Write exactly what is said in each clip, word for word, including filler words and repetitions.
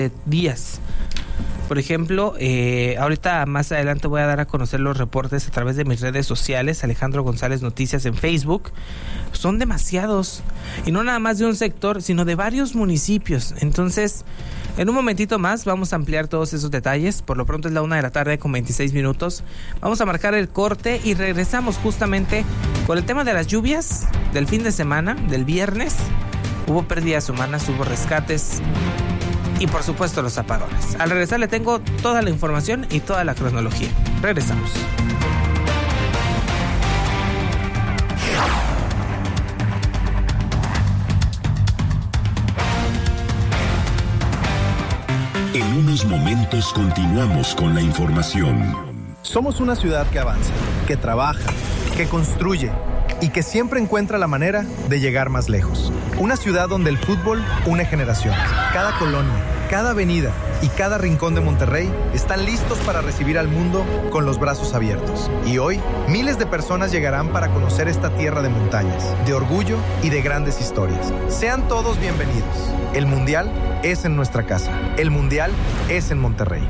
días. Por ejemplo, eh, ahorita más adelante voy a dar a conocer los reportes a través de mis redes sociales, Alejandro González Noticias en Facebook. Son demasiados, y no nada más de un sector, sino de varios municipios. Entonces, en un momentito más vamos a ampliar todos esos detalles. Por lo pronto es la una de la tarde con veintiséis minutos. Vamos a marcar el corte y regresamos justamente con el tema de las lluvias del fin de semana, del viernes. Hubo pérdidas humanas, hubo rescates y por supuesto los apagones. Al regresar le tengo toda la información y toda la cronología. Regresamos. En unos momentos continuamos con la información. Somos una ciudad que avanza, que trabaja, que construye y que siempre encuentra la manera de llegar más lejos. Una ciudad donde el fútbol une generaciones. Cada colonia, cada avenida y cada rincón de Monterrey están listos para recibir al mundo con los brazos abiertos. Y hoy, miles de personas llegarán para conocer esta tierra de montañas, de orgullo y de grandes historias. Sean todos bienvenidos. El Mundial es en nuestra casa. El Mundial es en Monterrey.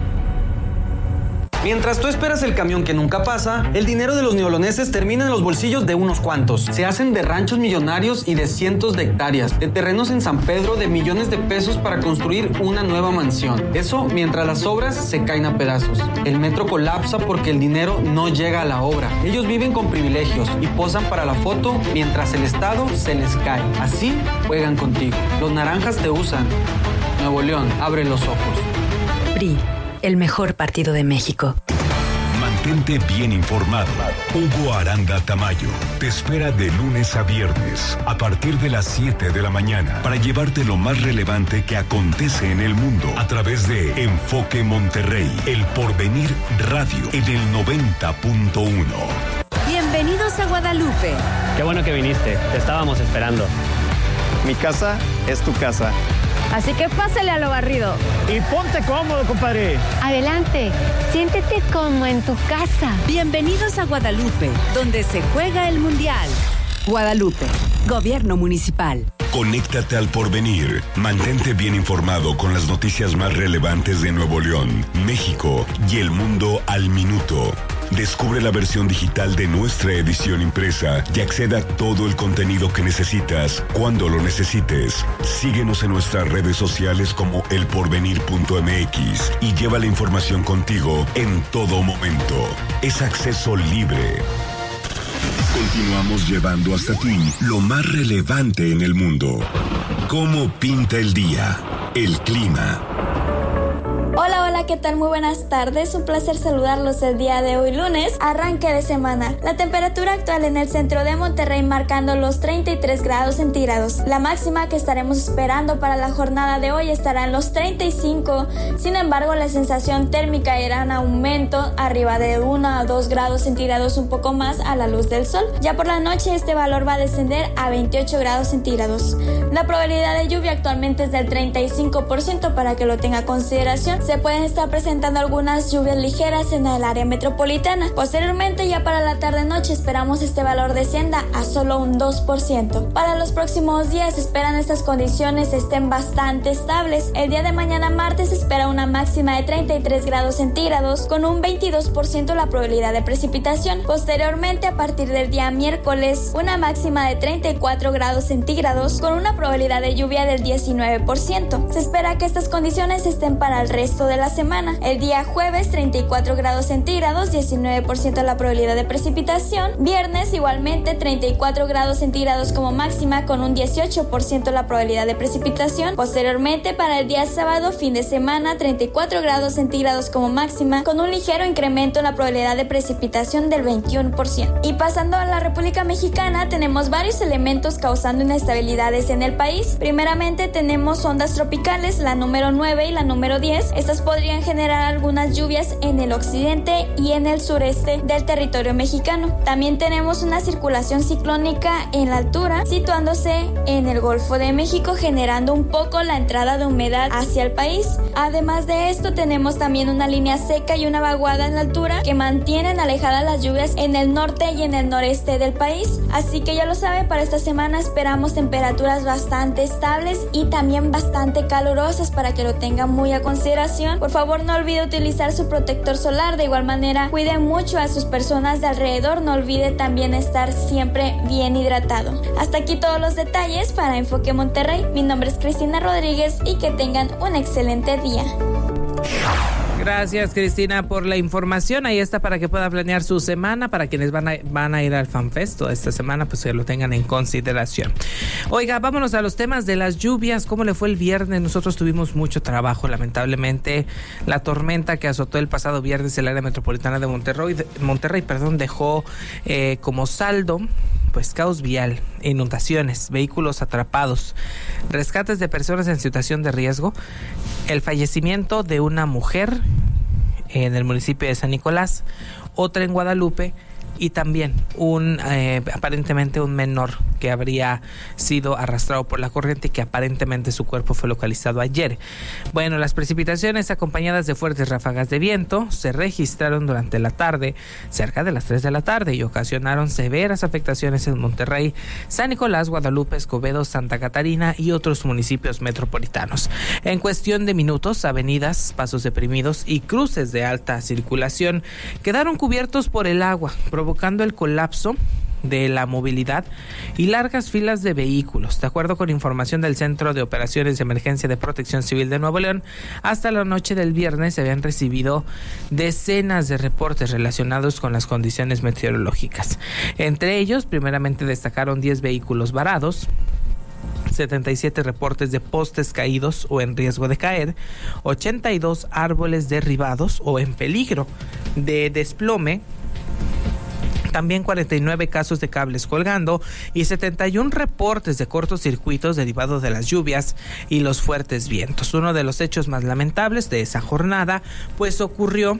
Mientras tú esperas el camión que nunca pasa, el dinero de los neoloneses termina en los bolsillos de unos cuantos. Se hacen de ranchos millonarios y de cientos de hectáreas, de terrenos en San Pedro de millones de pesos para construir una nueva mansión. Eso mientras las obras se caen a pedazos. El metro colapsa porque el dinero no llega a la obra. Ellos viven con privilegios y posan para la foto mientras el Estado se les cae. Así juegan contigo. Los naranjas te usan. Nuevo León, abre los ojos. P R I. El mejor partido de México. Mantente bien informado. Hugo Aranda Tamayo te espera de lunes a viernes a partir de las siete de la mañana para llevarte lo más relevante que acontece en el mundo a través de Enfoque Monterrey, El Porvenir Radio en el noventa punto uno. Bienvenidos a Guadalupe. Qué bueno que viniste, te estábamos esperando. Mi casa es tu casa. Así que pásale a lo barrido. Y ponte cómodo, compadre. Adelante, siéntete como en tu casa. Bienvenidos a Guadalupe, donde se juega el Mundial. Guadalupe, Gobierno Municipal. Conéctate al Porvenir. Mantente bien informado con las noticias más relevantes de Nuevo León, México y el mundo al minuto. Descubre la versión digital de nuestra edición impresa y acceda a todo el contenido que necesitas cuando lo necesites. Síguenos en nuestras redes sociales como el porvenir punto m x y lleva la información contigo en todo momento. Es acceso libre. Continuamos llevando hasta ti lo más relevante en el mundo. ¿Cómo pinta el día? El clima. Hola, hola, ¿qué tal? Muy buenas tardes, un placer saludarlos el día de hoy lunes, arranque de semana. La temperatura actual en el centro de Monterrey marcando los treinta y tres grados centígrados. La máxima que estaremos esperando para la jornada de hoy estará en los treinta y cinco, sin embargo la sensación térmica irá en aumento arriba de uno a dos grados centígrados un poco más a la luz del sol. Ya por la noche este valor va a descender a veintiocho grados centígrados. La probabilidad de lluvia actualmente es del treinta y cinco por ciento para que lo tenga en consideración. Se pueden estar presentando algunas lluvias ligeras en el área metropolitana. Posteriormente, ya para la tarde-noche, esperamos este valor descienda a solo un dos por ciento. Para los próximos días, esperan estas condiciones estén bastante estables. El día de mañana martes se espera una máxima de treinta y tres grados centígrados con un veintidós por ciento la probabilidad de precipitación. Posteriormente, a partir del día miércoles, una máxima de treinta y cuatro grados centígrados con una probabilidad de lluvia del diecinueve por ciento. Se espera que estas condiciones estén para el resto de la semana. El día jueves treinta y cuatro grados centígrados, diecinueve por ciento la probabilidad de precipitación. Viernes igualmente treinta y cuatro grados centígrados como máxima con un dieciocho por ciento la probabilidad de precipitación. Posteriormente para el día sábado fin de semana treinta y cuatro grados centígrados como máxima con un ligero incremento en la probabilidad de precipitación del veintiuno por ciento. Y pasando a la República Mexicana tenemos varios elementos causando inestabilidades en el país. Primeramente tenemos ondas tropicales, la número nueve y la número diez. Estas podrían podrían generar algunas lluvias en el occidente y en el sureste del territorio mexicano. También tenemos una circulación ciclónica en la altura, situándose en el Golfo de México, generando un poco la entrada de humedad hacia el país. Además de esto, tenemos también una línea seca y una vaguada en la altura que mantienen alejadas las lluvias en el norte y en el noreste del país. Así que ya lo sabe, para esta semana esperamos temperaturas bastante estables y también bastante calurosas para que lo tengan muy a consideración. Por favor, no olvide utilizar su protector solar. De igual manera, cuide mucho a sus personas de alrededor. No olvide también estar siempre bien hidratado. Hasta aquí todos los detalles para Enfoque Monterrey. Mi nombre es Cristina Rodríguez y que tengan un excelente día. Gracias, Cristina, por la información. Ahí está para que pueda planear su semana. Para quienes van a, van a ir al FanFest toda esta semana, pues que lo tengan en consideración. Oiga, vámonos a los temas de las lluvias. ¿Cómo le fue el viernes? Nosotros tuvimos mucho trabajo. Lamentablemente, la tormenta que azotó el pasado viernes el área metropolitana de Monterrey, Monterrey perdón, dejó eh, como saldo pues caos vial, inundaciones, vehículos atrapados, rescates de personas en situación de riesgo, el fallecimiento de una mujer en el municipio de San Nicolás, otra en Guadalupe y también un eh, aparentemente un menor que habría sido arrastrado por la corriente y que aparentemente su cuerpo fue localizado ayer. Bueno, las precipitaciones acompañadas de fuertes ráfagas de viento se registraron durante la tarde, cerca de las tres de la tarde, y ocasionaron severas afectaciones en Monterrey, San Nicolás, Guadalupe, Escobedo, Santa Catarina y otros municipios metropolitanos. En cuestión de minutos, avenidas, pasos deprimidos y cruces de alta circulación quedaron cubiertos por el agua, provocando el colapso de la movilidad y largas filas de vehículos. De acuerdo con información del Centro de Operaciones de Emergencia de Protección Civil de Nuevo León, hasta la noche del viernes se habían recibido decenas de reportes relacionados con las condiciones meteorológicas. Entre ellos, primeramente destacaron diez vehículos varados, setenta y siete reportes de postes caídos o en riesgo de caer, ochenta y dos árboles derribados o en peligro de desplome, también cuarenta y nueve casos de cables colgando y setenta y uno reportes de cortocircuitos derivados de las lluvias y los fuertes vientos. Uno de los hechos más lamentables de esa jornada pues ocurrió,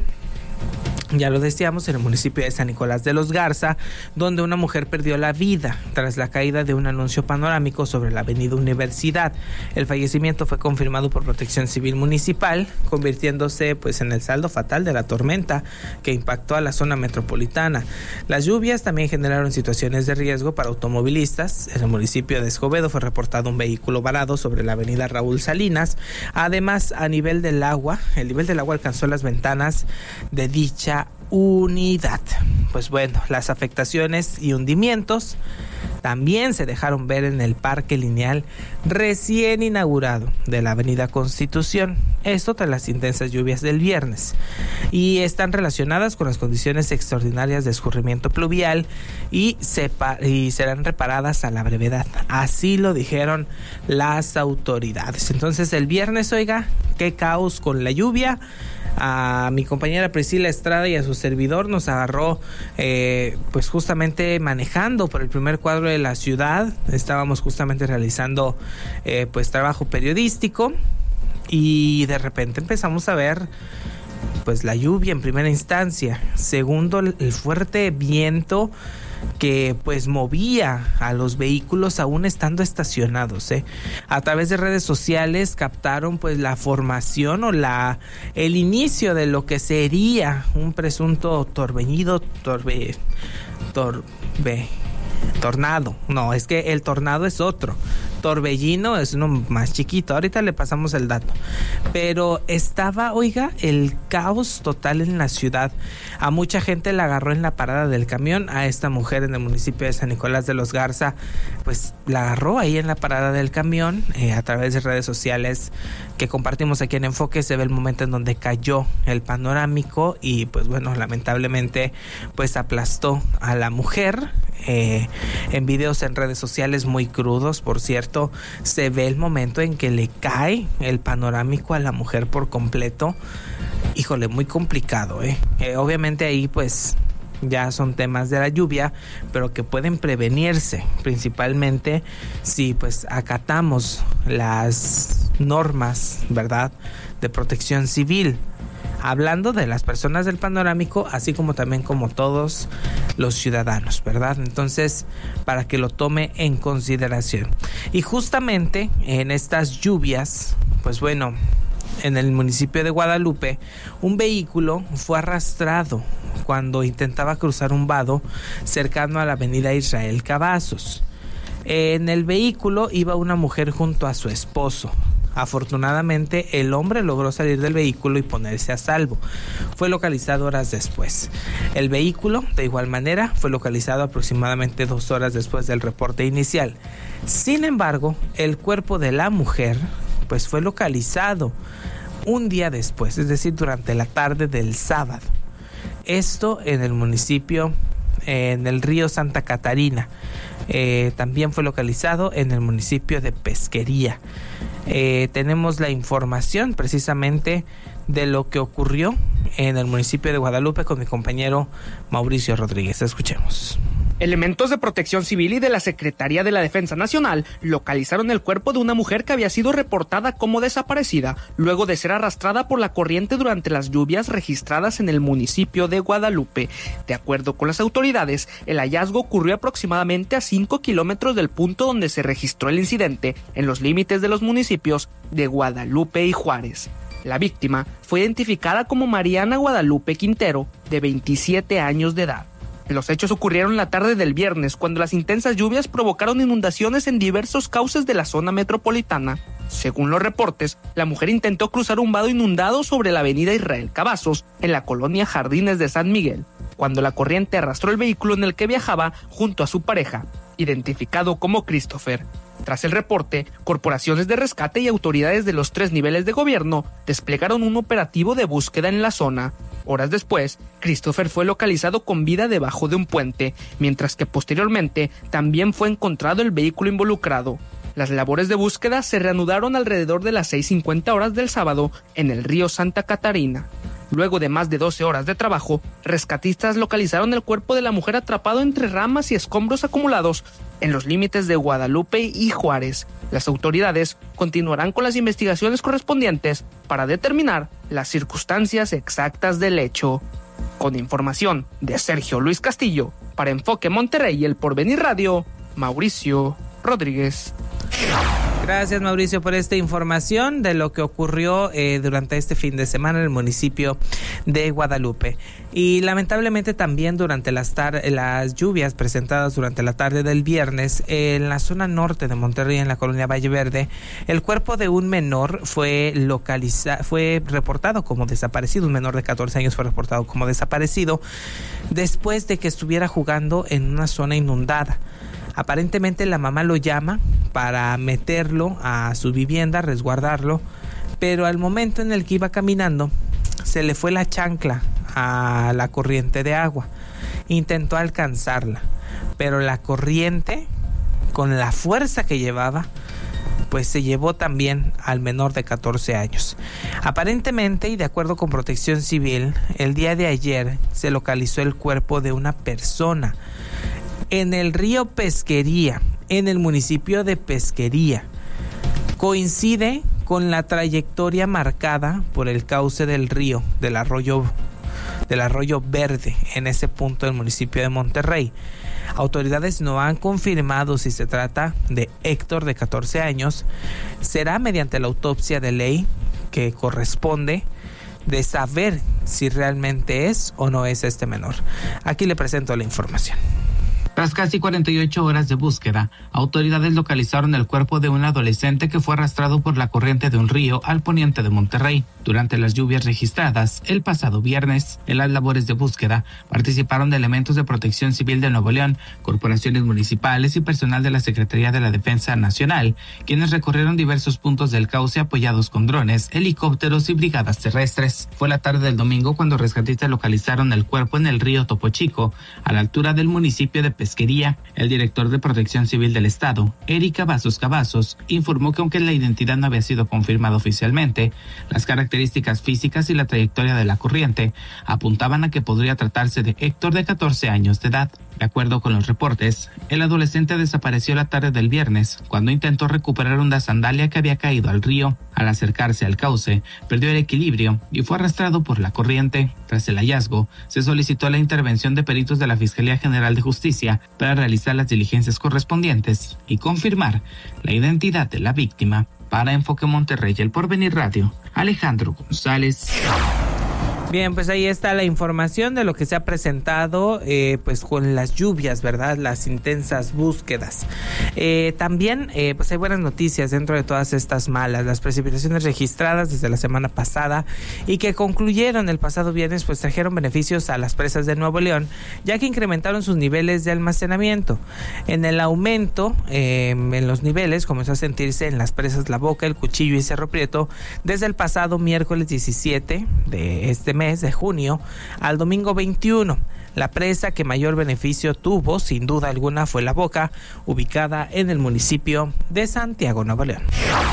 ya lo decíamos, en el municipio de San Nicolás de los Garza, donde una mujer perdió la vida tras la caída de un anuncio panorámico sobre la avenida Universidad. El fallecimiento fue confirmado por Protección Civil Municipal, convirtiéndose pues en el saldo fatal de la tormenta que impactó a la zona metropolitana. Las lluvias también generaron situaciones de riesgo para automovilistas. En el municipio de Escobedo fue reportado un vehículo varado sobre la avenida Raúl Salinas. Además, a nivel del agua, el nivel del agua alcanzó las ventanas de dicha unidad. Pues bueno, las afectaciones y hundimientos también se dejaron ver en el parque lineal recién inaugurado de la avenida Constitución, esto tras las intensas lluvias del viernes, y están relacionadas con las condiciones extraordinarias de escurrimiento pluvial y, sepa, y serán reparadas a la brevedad, así lo dijeron las autoridades. Entonces el viernes, oiga, qué caos con la lluvia. A mi compañera Priscila Estrada y a su servidor nos agarró eh, pues justamente manejando por el primer cuadro de la ciudad. Estábamos justamente realizando eh, pues trabajo periodístico y de repente empezamos a ver pues la lluvia en primera instancia, segundo el fuerte viento que pues movía a los vehículos aún estando estacionados, ¿eh? A través de redes sociales captaron pues la formación o la el inicio de lo que sería un presunto torbellino, torbe, torbe, tornado. No, es que el tornado es otro. Torbellino es uno más chiquito, ahorita le pasamos el dato, pero estaba, oiga, el caos total en la ciudad. A mucha gente la agarró en la parada del camión. A esta mujer en el municipio de San Nicolás de los Garza pues la agarró ahí en la parada del camión. Eh, a través de redes sociales que compartimos aquí en Enfoque se ve el momento en donde cayó el panorámico y pues bueno, lamentablemente pues aplastó a la mujer. Eh, en videos en redes sociales muy crudos, por cierto, se ve el momento en que le cae el panorámico a la mujer por completo. Híjole, muy complicado, ¿eh? Eh, obviamente ahí pues ya son temas de la lluvia, pero que pueden prevenirse, principalmente si pues acatamos las normas, ¿verdad?, de protección civil. Hablando de las personas del panorámico, así como también como todos los ciudadanos, ¿verdad? Entonces, para que lo tome en consideración. Y justamente en estas lluvias, pues bueno, en el municipio de Guadalupe, un vehículo fue arrastrado cuando intentaba cruzar un vado cercano a la avenida Israel Cavazos. En el vehículo iba una mujer junto a su esposo. Afortunadamente, el hombre logró salir del vehículo y ponerse a salvo. Fue localizado horas después. El vehículo, de igual manera, fue localizado aproximadamente dos horas después del reporte inicial. Sin embargo, el cuerpo de la mujer, pues fue localizado un día después, es decir, durante la tarde del sábado. Esto en el municipio, en el río Santa Catarina. Eh, también fue localizado en el municipio de Pesquería. Eh, tenemos la información precisamente de lo que ocurrió en el municipio de Guadalupe con mi compañero Mauricio Rodríguez. Escuchemos. Elementos de Protección Civil y de la Secretaría de la Defensa Nacional localizaron el cuerpo de una mujer que había sido reportada como desaparecida luego de ser arrastrada por la corriente durante las lluvias registradas en el municipio de Guadalupe. De acuerdo con las autoridades, el hallazgo ocurrió aproximadamente a cinco kilómetros del punto donde se registró el incidente, en los límites de los municipios de Guadalupe y Juárez. La víctima fue identificada como Mariana Guadalupe Quintero, de veintisiete años de edad. Los hechos ocurrieron la tarde del viernes, cuando las intensas lluvias provocaron inundaciones en diversos cauces de la zona metropolitana. Según los reportes, la mujer intentó cruzar un vado inundado sobre la avenida Israel Cavazos, en la colonia Jardines de San Miguel, cuando la corriente arrastró el vehículo en el que viajaba junto a su pareja, identificado como Christopher. Tras el reporte, corporaciones de rescate y autoridades de los tres niveles de gobierno desplegaron un operativo de búsqueda en la zona. Horas después, Christopher fue localizado con vida debajo de un puente, mientras que posteriormente también fue encontrado el vehículo involucrado. Las labores de búsqueda se reanudaron alrededor de las seis cincuenta horas del sábado en el río Santa Catarina. Luego de más de doce horas de trabajo, rescatistas localizaron el cuerpo de la mujer atrapado entre ramas y escombros acumulados en los límites de Guadalupe y Juárez. Las autoridades continuarán con las investigaciones correspondientes para determinar las circunstancias exactas del hecho. Con información de Sergio Luis Castillo, para Enfoque Monterrey y El Porvenir Radio, Mauricio Rodríguez. Gracias, Mauricio, por esta información de lo que ocurrió eh, durante este fin de semana en el municipio de Guadalupe. Y lamentablemente también durante las, tar- las lluvias presentadas durante la tarde del viernes en la zona norte de Monterrey, en la colonia Valle Verde, el cuerpo de un menor fue localizado, fue reportado como desaparecido. Un menor de catorce años fue reportado como desaparecido después de que estuviera jugando en una zona inundada. Aparentemente la mamá lo llama para meterlo a su vivienda, resguardarlo, pero al momento en el que iba caminando se le fue la chancla a la corriente de agua. Intentó alcanzarla, pero la corriente, con la fuerza que llevaba, pues se llevó también al menor de catorce años. Aparentemente, y de acuerdo con Protección Civil, el día de ayer se localizó el cuerpo de una persona en el río Pesquería, en el municipio de Pesquería. Coincide con la trayectoria marcada por el cauce del río, del arroyo, del arroyo Verde, en ese punto del municipio de Monterrey. Autoridades no han confirmado si se trata de Héctor, de catorce años. Será mediante la autopsia de ley que corresponde de saber si realmente es o no es este menor. Aquí le presento la información. Tras casi cuarenta y ocho horas de búsqueda, autoridades localizaron el cuerpo de un adolescente que fue arrastrado por la corriente de un río al poniente de Monterrey. Durante las lluvias registradas el pasado viernes, en las labores de búsqueda participaron elementos de Protección Civil de Nuevo León, corporaciones municipales y personal de la Secretaría de la Defensa Nacional, quienes recorrieron diversos puntos del cauce apoyados con drones, helicópteros y brigadas terrestres. Fue la tarde del domingo cuando rescatistas localizaron el cuerpo en el río Topo Chico, a la altura del municipio de Pesquería. El director de Protección Civil del Estado, Eric Cavazos Cavazos, informó que aunque la identidad no había sido confirmada oficialmente, las características físicas y la trayectoria de la corriente apuntaban a que podría tratarse de Héctor, de catorce años de edad. De acuerdo con los reportes, el adolescente desapareció la tarde del viernes cuando intentó recuperar una sandalia que había caído al río. Al acercarse al cauce, perdió el equilibrio y fue arrastrado por la corriente. Tras el hallazgo, se solicitó la intervención de peritos de la Fiscalía General de Justicia para realizar las diligencias correspondientes y confirmar la identidad de la víctima. Para Enfoque Monterrey, El Porvenir Radio, Alejandro González. Bien, pues ahí está la información de lo que se ha presentado, eh, pues con las lluvias, ¿verdad? Las intensas búsquedas. Eh, también, eh, pues hay buenas noticias dentro de todas estas malas. Las precipitaciones registradas desde la semana pasada y que concluyeron el pasado viernes, pues trajeron beneficios a las presas de Nuevo León, ya que incrementaron sus niveles de almacenamiento. En el aumento eh, en los niveles comenzó a sentirse en las presas La Boca, El Cuchillo y Cerro Prieto desde el pasado miércoles diecisiete de este mes. mes de junio al domingo veintiuno. La presa que mayor beneficio tuvo, sin duda alguna, fue La Boca, ubicada en el municipio de Santiago, Nuevo León.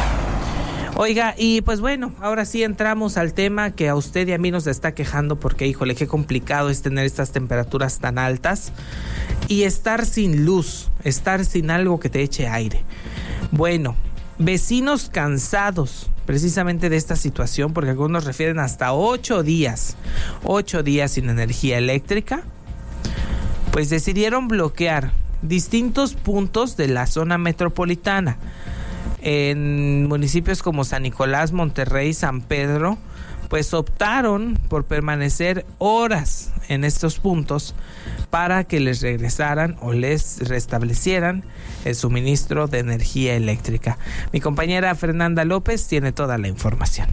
Oiga, y pues bueno, ahora sí entramos al tema que a usted y a mí nos está quejando porque, híjole, qué complicado es tener estas temperaturas tan altas y estar sin luz, estar sin algo que te eche aire. Bueno, vecinos cansados precisamente de esta situación, porque algunos refieren hasta ocho días, ocho días sin energía eléctrica, pues decidieron bloquear distintos puntos de la zona metropolitana. En municipios como San Nicolás, Monterrey, San Pedro, pues optaron por permanecer horas en estos puntos para que les regresaran o les restablecieran el suministro de energía eléctrica. Mi compañera Fernanda López tiene toda la información.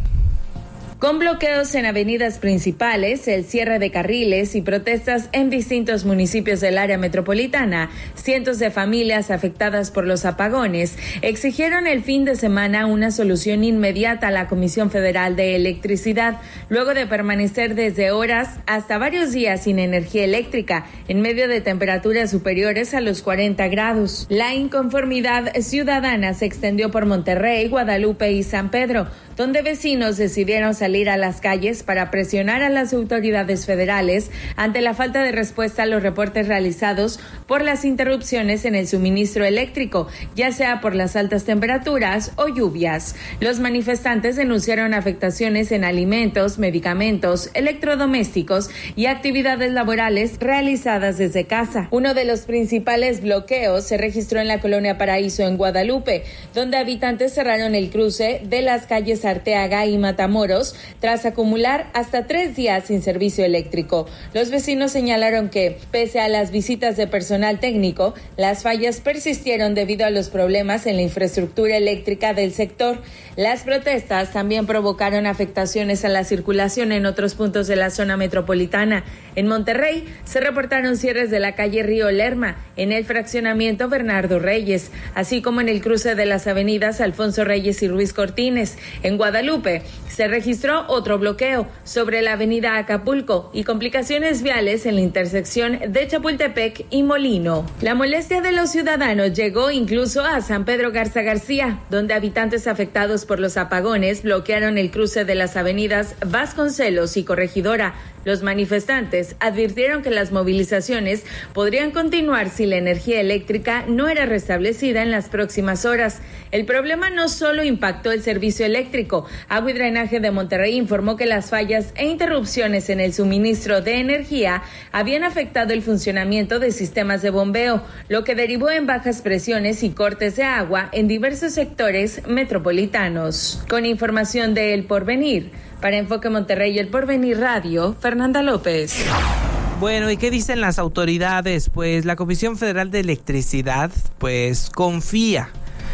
Con bloqueos en avenidas principales, el cierre de carriles y protestas en distintos municipios del área metropolitana, cientos de familias afectadas por los apagones exigieron el fin de semana una solución inmediata a la Comisión Federal de Electricidad, luego de permanecer desde horas hasta varios días sin energía eléctrica, en medio de temperaturas superiores a los cuarenta grados. La inconformidad ciudadana se extendió por Monterrey, Guadalupe y San Pedro, donde vecinos decidieron salir a las calles para presionar a las autoridades federales ante la falta de respuesta a los reportes realizados por las interrupciones en el suministro eléctrico, ya sea por las altas temperaturas o lluvias. Los manifestantes denunciaron afectaciones en alimentos, medicamentos, electrodomésticos y actividades laborales realizadas desde casa. Uno de los principales bloqueos se registró en la colonia Paraíso en Guadalupe, donde habitantes cerraron el cruce de las calles Arteaga y Matamoros tras acumular hasta tres días sin servicio eléctrico. Los vecinos señalaron que, pese a las visitas de personal técnico, las fallas persistieron debido a los problemas en la infraestructura eléctrica del sector. Las protestas también provocaron afectaciones a la circulación en otros puntos de la zona metropolitana. En Monterrey se reportaron cierres de la calle Río Lerma, en el fraccionamiento Bernardo Reyes, así como en el cruce de las avenidas Alfonso Reyes y Ruiz Cortines. En Guadalupe se registró otro bloqueo sobre la avenida Acapulco y complicaciones viales en la intersección de Chapultepec y Molino. La molestia de los ciudadanos llegó incluso a San Pedro Garza García, donde habitantes afectados por los apagones bloquearon el cruce de las avenidas Vasconcelos y Corregidora. Los manifestantes advirtieron que las movilizaciones podrían continuar si la energía eléctrica no era restablecida en las próximas horas. El problema no solo impactó el servicio eléctrico. Agua y Drenaje de Monterrey informó que las fallas e interrupciones en el suministro de energía habían afectado el funcionamiento de sistemas de bombeo, lo que derivó en bajas presiones y cortes de agua en diversos sectores metropolitanos. Con información de El Porvenir, para Enfoque Monterrey y El Porvenir Radio, Fernanda López. Bueno, ¿y qué dicen las autoridades? Pues la Comisión Federal de Electricidad, pues confía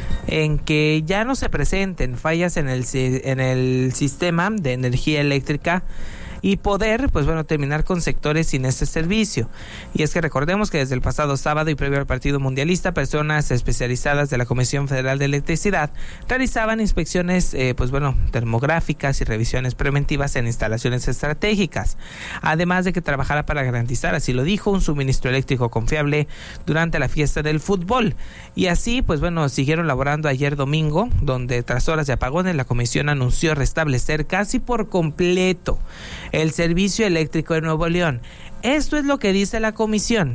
en que ya no se presenten fallas en el, en el sistema de energía eléctrica y poder, pues bueno, terminar con sectores sin este servicio. Y es que recordemos que desde el pasado sábado y previo al partido mundialista, personas especializadas de la Comisión Federal de Electricidad realizaban inspecciones, eh, pues bueno, termográficas y revisiones preventivas en instalaciones estratégicas, además de que trabajara para garantizar, así lo dijo, un suministro eléctrico confiable durante la fiesta del fútbol. Y así, pues bueno, siguieron laborando ayer domingo, donde tras horas de apagones la comisión anunció restablecer casi por completo el servicio eléctrico de Nuevo León. Esto es lo que dice la comisión,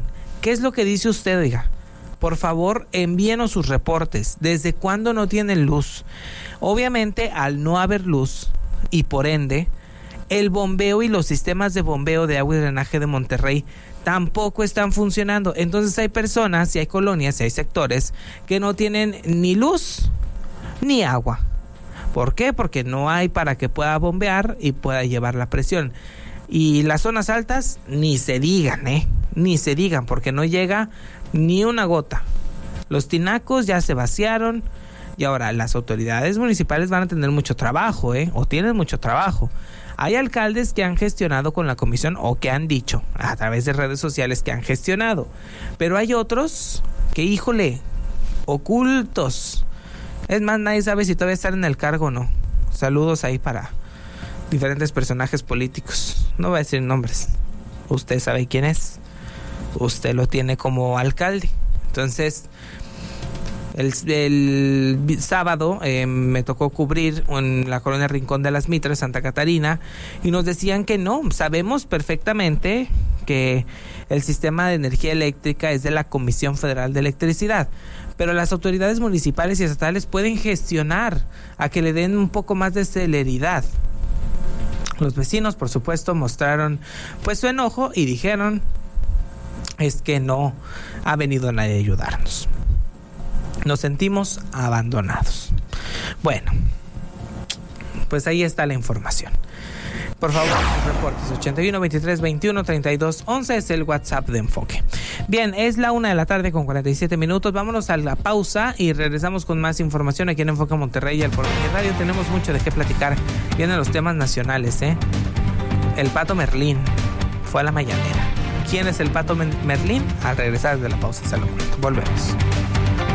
¿Qué es lo que dice usted, oiga? Por favor, envíenos sus reportes. ¿Desde cuándo no tienen luz? Obviamente, al no haber luz y por ende, el bombeo y los sistemas de bombeo de agua y drenaje de Monterrey tampoco están funcionando. Entonces hay personas y hay colonias y hay sectores que no tienen ni luz ni agua. ¿Por qué? Porque no hay para que pueda bombear y pueda llevar la presión. Y las zonas altas, ni se digan, ¿eh? Ni se digan, porque no llega ni una gota. Los tinacos ya se vaciaron y ahora las autoridades municipales van a tener mucho trabajo, ¿eh? O tienen mucho trabajo. Hay alcaldes que han gestionado con la comisión o que han dicho a través de redes sociales que han gestionado. Pero hay otros que, híjole, ocultos. Es más, nadie sabe si todavía están en el cargo o no. Saludos ahí para diferentes personajes políticos. No voy a decir nombres. Usted sabe quién es. Usted lo tiene como alcalde. Entonces, el, el sábado eh, me tocó cubrir en la colonia Rincón de las Mitras, Santa Catarina, y nos decían que no. Sabemos perfectamente que el sistema de energía eléctrica es de la Comisión Federal de Electricidad, pero las autoridades municipales y estatales pueden gestionar a que le den un poco más de celeridad. Los vecinos, por supuesto, mostraron pues su enojo y dijeron es que no ha venido nadie a ayudarnos. Nos sentimos abandonados. Bueno, pues ahí está la información. Por favor, los reportes ochenta y uno, veintitrés, veintiuno, treinta y dos, once es el WhatsApp de Enfoque. Bien, es la una de la tarde con cuarenta y siete minutos. Vámonos a la pausa y regresamos con más información aquí en Enfoque Monterrey y el Porvenir Radio. Tenemos mucho de qué platicar. Vienen los temas nacionales, ¿eh? El Pato Merlín fue a la mañanera. ¿Quién es el Pato Merlín? Al regresar de la pausa se lo cuento. Volvemos.